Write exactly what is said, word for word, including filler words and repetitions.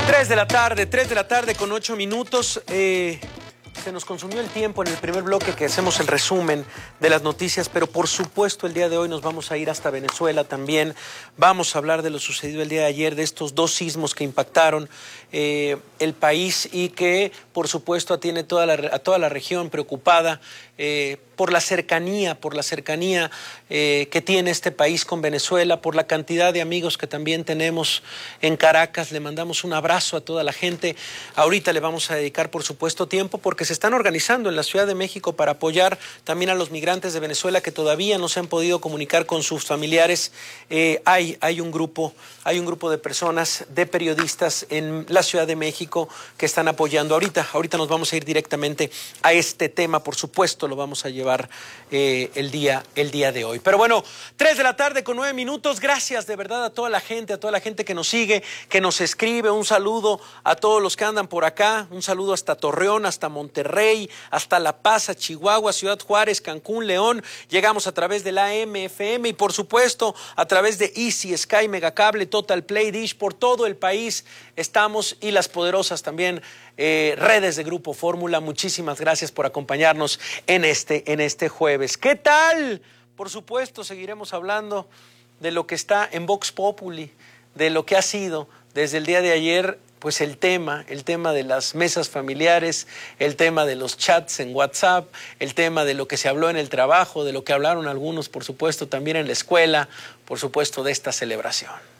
Tres de la tarde, tres de la tarde con ocho minutos. Eh, se nos consumió el tiempo en el primer bloque que hacemos el resumen de las noticias, pero por supuesto el día de hoy nos vamos a ir hasta Venezuela también. Vamos a hablar de lo sucedido el día de ayer, de estos dos sismos que impactaron eh, el país y que por supuesto tiene toda la, a toda la región preocupada eh, por la cercanía, por la cercanía eh, que tiene este país con Venezuela, por la cantidad de amigos que también tenemos en Caracas. Le mandamos un abrazo a toda la gente. Ahorita le vamos a dedicar, por supuesto, tiempo porque se están organizando en la Ciudad de México para apoyar también a los migrantes de Venezuela que todavía no se han podido comunicar con sus familiares. Eh, hay, hay un grupo, hay un grupo de personas, de periodistas en la Ciudad de México que están apoyando. Ahorita, ahorita nos vamos a ir directamente a este tema, por supuesto, lo vamos a llevar Eh, el día, el día de hoy. Pero bueno, tres de la tarde con nueve minutos. Gracias de verdad a toda la gente, a toda la gente que nos sigue, que nos escribe. Un saludo a todos los que andan por acá. Un saludo hasta Torreón, hasta Monterrey, hasta La Paz, a Chihuahua, Ciudad Juárez, Cancún, León. Llegamos a través de la M F M y por supuesto a través de Easy, Sky, Megacable, Total Play, Dish, por todo el país estamos y las poderosas también eh, redes de Grupo Fórmula. Muchísimas gracias por acompañarnos en este, en este jueves. ¿Qué tal? Por supuesto, seguiremos hablando de lo que está en Vox Populi, de lo que ha sido desde el día de ayer, pues el tema, el tema de las mesas familiares, el tema de los chats en WhatsApp, el tema de lo que se habló en el trabajo, de lo que hablaron algunos, por supuesto, también en la escuela, por supuesto, de esta celebración.